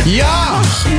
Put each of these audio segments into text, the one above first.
Ja,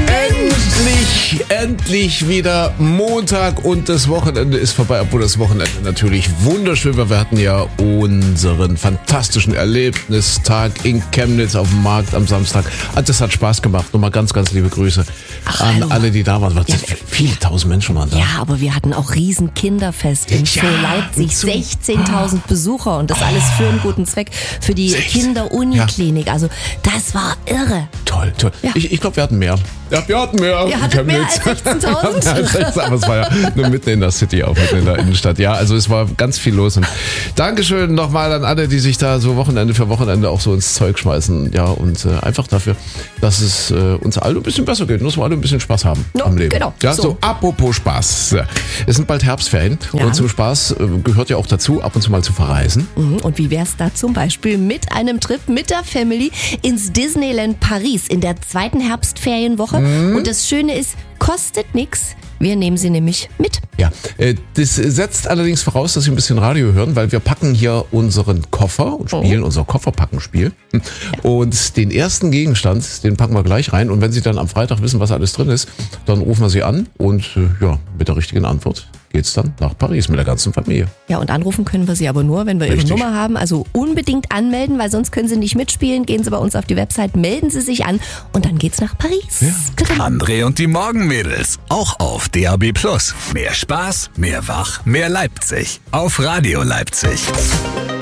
endlich wieder Montag und das Wochenende ist vorbei, obwohl das Wochenende natürlich wunderschön war. Wir hatten ja unseren fantastischen Erlebnistag in Chemnitz auf dem Markt am Samstag. Das hat Spaß gemacht. Nochmal ganz, ganz liebe Grüße an alle, die da waren. Viele tausend Menschen waren da. Ja, aber wir hatten auch riesen Kinderfest in Zoo Leipzig. 16.000 Besucher und das alles für einen guten Zweck, für die Kinder-Uniklinik. Also das war irre. Toll. Ja. Ich glaube, wir hatten mehr. Ja, wir hatten mehr. Ihr hattet mehr als 16.000? Aber es war ja nur mitten in der City, auch mitten in der Innenstadt. Ja, also es war ganz viel los. Und Dankeschön nochmal an alle, die sich da so Wochenende für Wochenende auch so ins Zeug schmeißen. Ja, und einfach dafür, dass es uns allen ein bisschen besser geht und dass wir alle ein bisschen Spaß haben am Leben. Genau. Ja, so apropos Spaß. Es sind bald Herbstferien und zum Spaß gehört ja auch dazu, ab und zu mal zu verreisen. Und wie wär's da zum Beispiel mit einem Trip mit der Family ins Disneyland Paris in der zweiten Herbstferienwoche? Und das Schöne ist, kostet nichts. Wir nehmen sie nämlich mit. Ja, das setzt allerdings voraus, dass Sie ein bisschen Radio hören, weil wir packen hier unseren Koffer und spielen unser Kofferpackenspiel. Ja. Und den ersten Gegenstand, den packen wir gleich rein. Und wenn Sie dann am Freitag wissen, was alles drin ist, dann rufen wir Sie an und mit der richtigen Antwort geht's dann nach Paris mit der ganzen Familie. Ja, und anrufen können wir Sie aber nur, wenn wir Ihre Nummer haben. Also unbedingt anmelden, weil sonst können Sie nicht mitspielen. Gehen Sie bei uns auf die Website, melden Sie sich an und dann geht's nach Paris. Ja. André und die Morgenmädels, auch auf DAB+. Mehr Spaß, mehr Wach, mehr Leipzig. Auf Radio Leipzig.